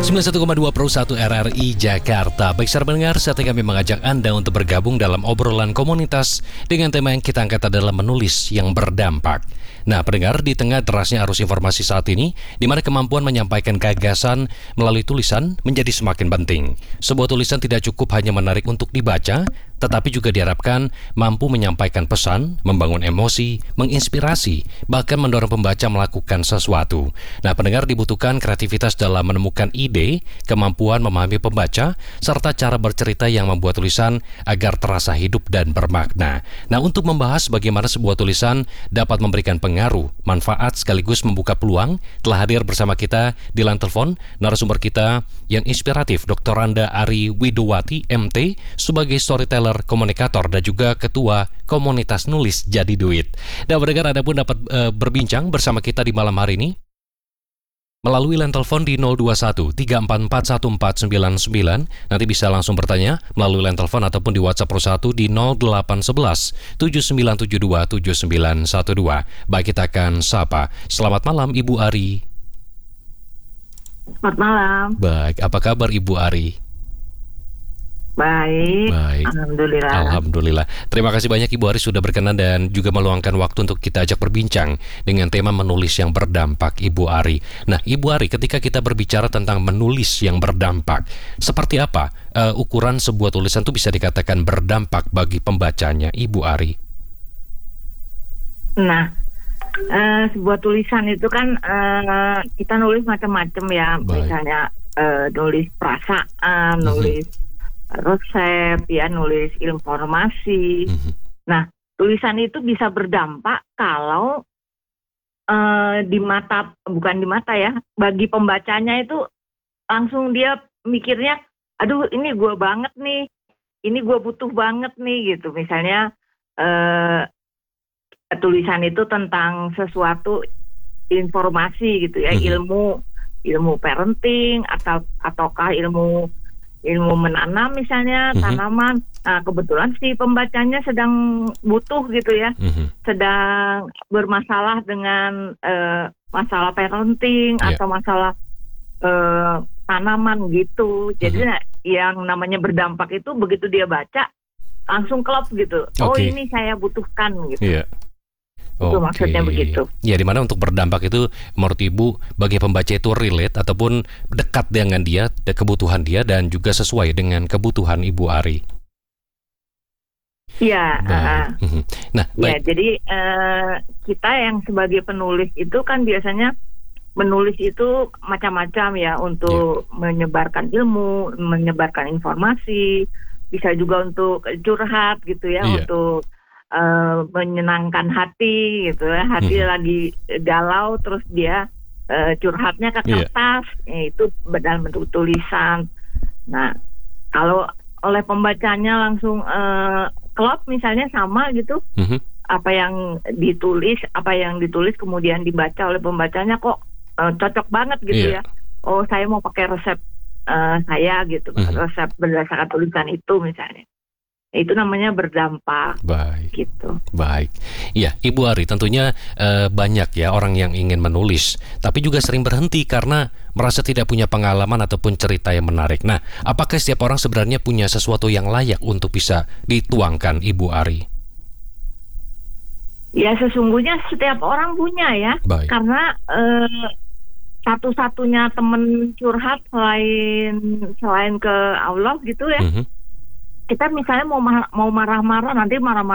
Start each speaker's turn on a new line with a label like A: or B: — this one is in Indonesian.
A: 91,2 Pro 1 RRI Jakarta. Baik sahabat pendengar, saatnya kami mengajak Anda untuk bergabung dalam obrolan komunitas dengan tema yang kita angkat adalah menulis yang berdampak. Nah, pendengar, di tengah derasnya arus informasi saat ini, di mana kemampuan menyampaikan gagasan melalui tulisan menjadi semakin penting. Sebuah tulisan tidak cukup hanya menarik untuk dibaca, tetapi juga diharapkan mampu menyampaikan pesan, membangun emosi, menginspirasi, bahkan mendorong pembaca melakukan sesuatu. Nah, pendengar, dibutuhkan kreativitas dalam menemukan ide, kemampuan memahami pembaca, serta cara bercerita yang membuat tulisan agar terasa hidup dan bermakna. Nah, untuk membahas bagaimana sebuah tulisan dapat memberikan pengaruh, manfaat, sekaligus membuka peluang, telah hadir bersama kita di line telepon narasumber kita yang inspiratif, Dr. Randa Ari Widowati, MT, sebagai storyteller, komunikator, dan juga ketua komunitas nulis Jadi Duit. Dan pendengar, Anda pun dapat berbincang bersama kita di malam hari ini melalui line telepon di 021 344 1499. Nanti bisa langsung bertanya melalui line telepon ataupun di WhatsApp Pro 1 di 0811 7972 7912. Baik, kita akan sapa. Selamat malam Ibu Ari.
B: Selamat malam.
A: Baik, apa kabar Ibu Ari?
B: Baik. Alhamdulillah.
A: Alhamdulillah. Terima kasih banyak Ibu Ari sudah berkenan dan juga meluangkan waktu untuk kita ajak berbincang dengan tema menulis yang berdampak, Ibu Ari. Nah, Ibu Ari, ketika kita berbicara tentang menulis yang berdampak, seperti apa ukuran sebuah tulisan itu bisa dikatakan berdampak bagi pembacanya, Ibu Ari?
B: Nah, sebuah tulisan itu kan kita nulis macam-macam ya.
A: Baik.
B: Misalnya nulis perasaan, nulis resep, ya, nulis informasi. Nah, tulisan itu bisa berdampak kalau bagi pembacanya itu langsung dia mikirnya, aduh ini gue banget nih, ini gue butuh banget nih gitu. Misalnya tulisan itu tentang sesuatu informasi gitu ya, ilmu parenting ataukah ilmu menanam misalnya, tanaman. Nah, kebetulan si pembacanya sedang butuh gitu ya, sedang bermasalah dengan masalah parenting atau masalah tanaman gitu. Jadi yang namanya berdampak itu begitu dia baca langsung klop gitu. Oh, ini saya butuhkan gitu.
A: Iya.
B: Itu maksudnya begitu.
A: Ya, dimana untuk berdampak itu menurut Ibu bagi pembaca itu relate ataupun dekat dengan dia, kebutuhan dia, dan juga sesuai dengan kebutuhan Ibu Ari.
B: Iya.
A: Nah, baik.
B: Ya, jadi kita yang sebagai penulis itu kan biasanya menulis itu macam-macam ya, untuk menyebarkan ilmu, menyebarkan informasi, bisa juga untuk curhat gitu ya, untuk menyenangkan hati gitu ya. Hati lagi galau terus dia curhatnya ke kertas, itu dalam bentuk tulisan. Nah, kalau oleh pembacanya langsung klop misalnya sama gitu, apa yang ditulis kemudian dibaca oleh pembacanya kok cocok banget gitu ya. Oh, saya mau pakai resep saya gitu, resep berdasarkan tulisan itu misalnya. Itu namanya berdampak.
A: Baik.
B: Gitu.
A: Baik. Iya, Ibu Ari, tentunya banyak ya orang yang ingin menulis, tapi juga sering berhenti karena merasa tidak punya pengalaman ataupun cerita yang menarik. Nah, apakah setiap orang sebenarnya punya sesuatu yang layak untuk bisa dituangkan, Ibu Ari?
B: Ya, sesungguhnya setiap orang punya ya.
A: Baik.
B: Karena satu-satunya teman curhat selain ke Allah gitu ya. Kita misalnya mau marah-marah, nanti marah-marah